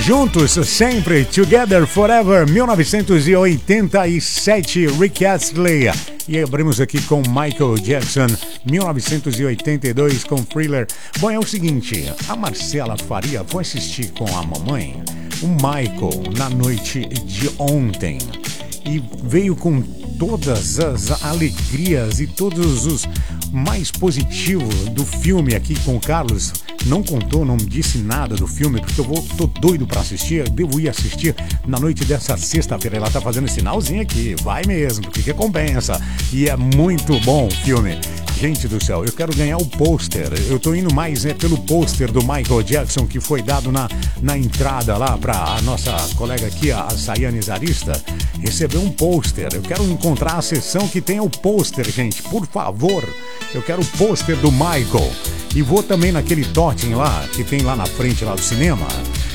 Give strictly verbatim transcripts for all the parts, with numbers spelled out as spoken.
Juntos, sempre, Together Forever, mil novecentos e oitenta e sete, Rick Astley. E abrimos aqui com Michael Jackson, mil novecentos e oitenta e dois, com Thriller. Bom, é o seguinte, a Marcela Faria foi assistir com a mamãe o Michael na noite de ontem e veio com todas as alegrias e todos os mais positivos do filme aqui com o Carlos. Não contou, não disse nada do filme, porque eu vou, tô doido pra assistir, devo ir assistir na noite dessa sexta-feira. Ela tá fazendo sinalzinho aqui, vai mesmo, porque recompensa. E é muito bom o filme. Gente do céu, eu quero ganhar o pôster. Eu tô indo mais é, pelo pôster do Michael Jackson que foi dado na, na entrada lá pra a nossa colega aqui, a Sayane Zarista, receber um pôster. Eu quero encontrar a sessão que tenha o pôster, gente, por favor. Eu quero o pôster do Michael. E vou também naquele totem lá, que tem lá na frente lá do cinema.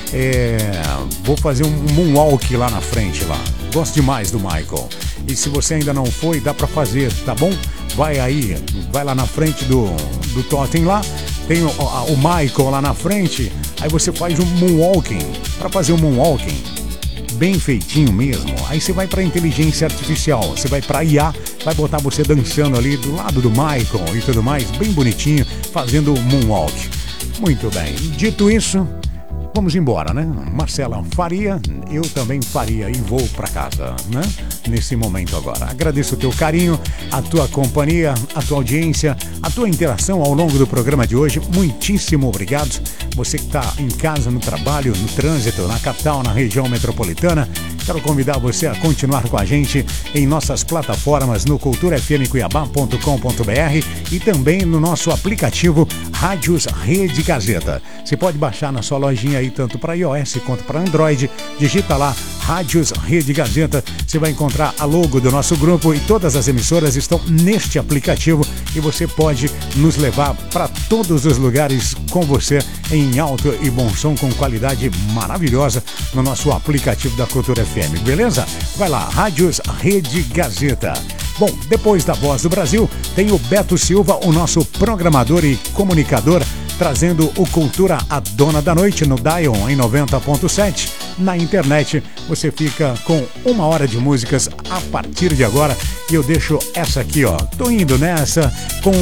É, vou fazer um moonwalk lá na frente lá. Gosto demais do Michael. E se você ainda não foi, dá pra fazer, tá bom? Vai aí, vai lá na frente do, do totem lá. Tem o, o Michael lá na frente. Aí você faz um moonwalking. Pra fazer um moonwalking bem feitinho mesmo, aí você vai pra inteligência artificial, você vai pra I A, vai botar você dançando ali do lado do Michael e tudo mais, bem bonitinho, fazendo moonwalk. Muito bem, dito isso, vamos embora, né? Marcela faria, eu também faria e vou pra casa, né? Nesse momento agora. Agradeço o teu carinho, a tua companhia, a tua audiência, a tua interação ao longo do programa de hoje. Muitíssimo obrigado. Você que está em casa, no trabalho, no trânsito, na capital, na região metropolitana. Quero convidar você a continuar com a gente em nossas plataformas no cultura f m cuiabá ponto com ponto b r e também no nosso aplicativo Rádios Rede Gazeta. Você pode baixar na sua lojinha aí, tanto para iOS quanto para Android. Digita lá Rádios Rede Gazeta. Você vai encontrar a logo do nosso grupo e todas as emissoras estão neste aplicativo e você pode nos levar para todos os lugares com você em alto e bom som com qualidade maravilhosa no nosso aplicativo da Cultura F M, beleza? Vai lá, Rádios Rede Gazeta. Bom, depois da Voz do Brasil, tem o Beto Silva, o nosso programador e comunicador, trazendo o Cultura a Dona da Noite no Dion em noventa ponto sete. Na internet, você fica com uma hora de músicas a partir de agora. E eu deixo essa aqui, ó. Tô indo nessa com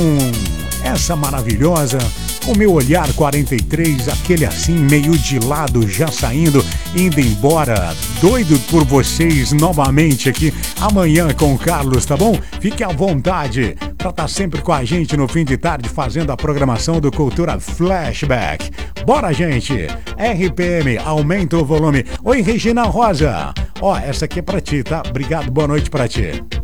essa maravilhosa, com meu olhar quarenta e três, aquele assim meio de lado, já saindo, indo embora, doido por vocês novamente aqui amanhã com o Carlos, tá bom? Fique à vontade para estar sempre com a gente no fim de tarde fazendo a programação do Cultura Flashback. Bora, gente! R P M, aumenta o volume. Oi, Regina Rosa. Ó, essa aqui é pra ti, tá? Obrigado, boa noite pra ti.